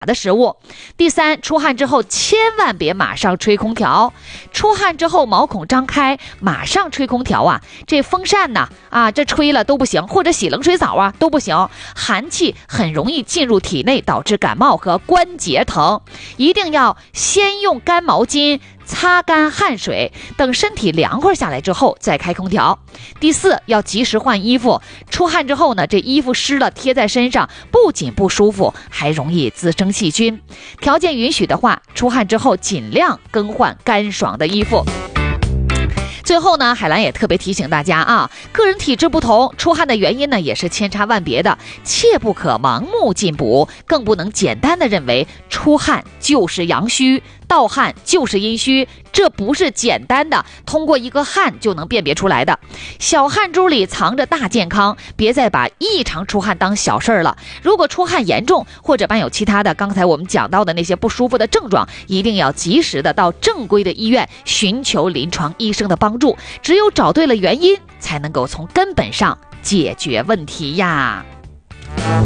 的食物。第三，出汗之后千万别马上吹空调。出汗之后毛孔张开，马上吹空调啊，这风扇呢这吹了都不行，或者洗冷水澡都不行，寒气很容易进入体内，导致感冒和关节疼。一定要先用干毛巾擦干汗水，等身体凉快下来之后再开空调。第四，要及时换衣服。出汗之后呢，这衣服湿了贴在身上，不仅不舒服，还容易滋生细菌。条件允许的话，出汗之后尽量更换干爽的衣服。最后呢，海兰也特别提醒大家个人体质不同，出汗的原因呢也是千差万别的，切不可盲目进补，更不能简单的认为出汗就是阳虚，盗汗就是阴虚，这不是简单的通过一个汗就能辨别出来的。小汗珠里藏着大健康，别再把异常出汗当小事了。如果出汗严重，或者伴有其他的刚才我们讲到的那些不舒服的症状，一定要及时的到正规的医院寻求临床医生的帮助。只有找对了原因，才能够从根本上解决问题呀。